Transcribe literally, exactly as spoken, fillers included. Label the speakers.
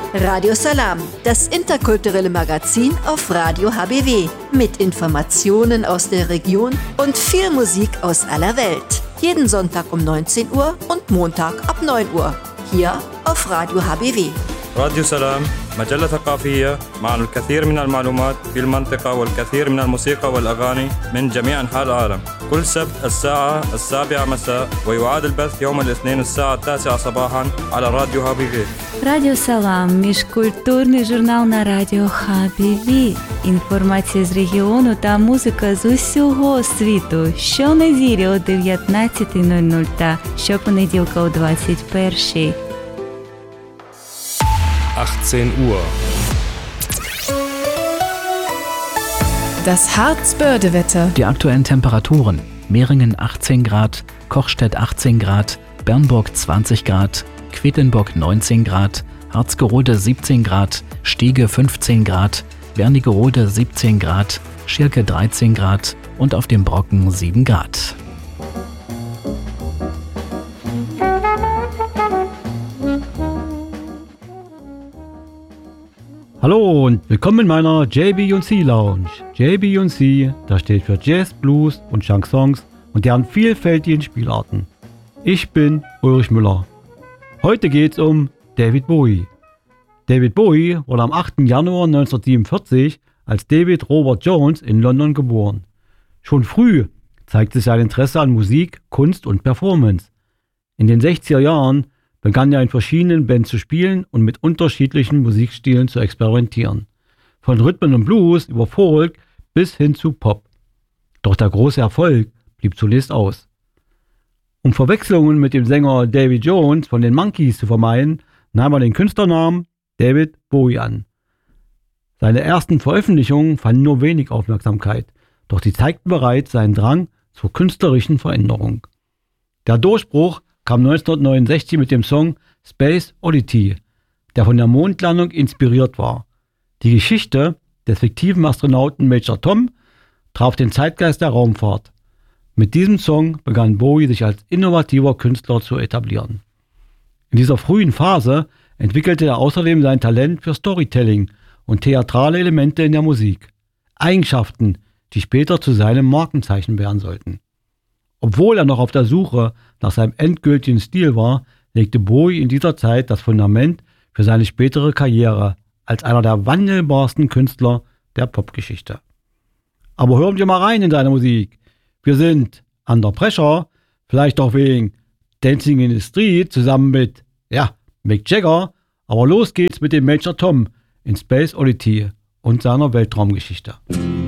Speaker 1: Radio Salam, das interkulturelle Magazin auf Radio H B W. Mit Informationen aus der Region und viel Musik aus aller Welt. Jeden Sonntag um neunzehn Uhr und Montag ab neun Uhr. Hier auf Radio H B W.
Speaker 2: راديو سلام مجلة ثقافية مع الكثير من المعلومات في المنطقة والكثير من الموسيقى والأغاني من جميع أنحاء العالم. كل سبت الساعة السابعة مساء ويعاد البث يوم الاثنين الساعة التاسعة صباحا على راديو ها بي في.
Speaker 3: Радіо Салам – міжкультурний журнал на радіо Ха Бі Ві. Інформація з регіону та музика з усього світу. Щонеділі о дев'ятнадцята нуль нуль та щопонеділка о двадцять перша.
Speaker 4: achtzehn Uhr.
Speaker 5: Das Harzbördewetter.
Speaker 6: Die aktuellen Temperaturen: Meringen achtzehn Grad, Kochstedt achtzehn Grad, Bernburg zwanzig Grad, Quedlinburg neunzehn Grad, Harzgerode siebzehn Grad, Stiege fünfzehn Grad, Wernigerode siebzehn Grad, Schirke dreizehn Grad und auf dem Brocken sieben Grad.
Speaker 7: Hallo und willkommen in meiner J B und C Lounge. J B und C, das steht für Jazz, Blues und Chansons und deren vielfältigen Spielarten. Ich bin Ulrich Müller. Heute geht's um David Bowie. David Bowie wurde am achten Januar neunzehnhundertsiebenundvierzig als David Robert Jones in London geboren. Schon früh zeigte sich sein Interesse an Musik, Kunst und Performance. In den sechziger Jahren begann er in verschiedenen Bands zu spielen und mit unterschiedlichen Musikstilen zu experimentieren. Von Rhythm und Blues über Folk bis hin zu Pop. Doch der große Erfolg blieb zunächst aus. Um Verwechslungen mit dem Sänger Davy Jones von den Monkees zu vermeiden, nahm er den Künstlernamen David Bowie an. Seine ersten Veröffentlichungen fanden nur wenig Aufmerksamkeit, doch sie zeigten bereits seinen Drang zur künstlerischen Veränderung. Der Durchbruch kam neunzehnhundertneunundsechzig mit dem Song Space Oddity, der von der Mondlandung inspiriert war. Die Geschichte des fiktiven Astronauten Major Tom traf den Zeitgeist der Raumfahrt. Mit diesem Song begann Bowie sich als innovativer Künstler zu etablieren. In dieser frühen Phase entwickelte er außerdem sein Talent für Storytelling und theatrale Elemente in der Musik. Eigenschaften, die später zu seinem Markenzeichen werden sollten. Obwohl er noch auf der Suche nach seinem endgültigen Stil war, legte Bowie in dieser Zeit das Fundament für seine spätere Karriere als einer der wandelbarsten Künstler der Popgeschichte. Aber hören wir mal rein in seine Musik. Wir sind Under Pressure, vielleicht auch wegen Dancing in the Street zusammen mit, ja, Mick Jagger, aber los geht's mit dem Major Tom in Space Oddity und seiner Weltraumgeschichte.